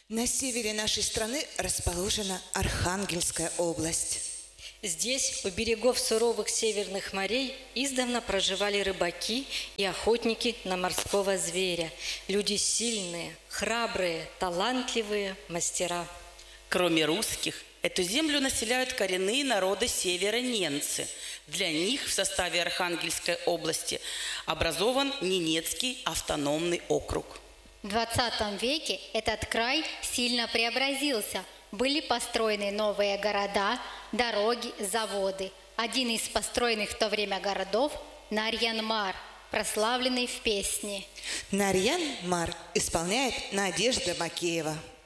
На севере нашей страны расположена Архангельская область. Здесь, у берегов суровых северных морей, издавна проживали рыбаки и охотники на морского зверя. Люди сильные, храбрые, талантливые мастера. Кроме русских, эту землю населяют коренные народы севера ненцы. Для них в составе Архангельской области образован Ненецкий автономный округ. В 20 веке этот край сильно преобразился. Были построены новые города, дороги, заводы. Один из построенных в то время городов – Нарьян-Мар, прославленный в песне. Нарьян-Мар исполняет Надежда Макеева.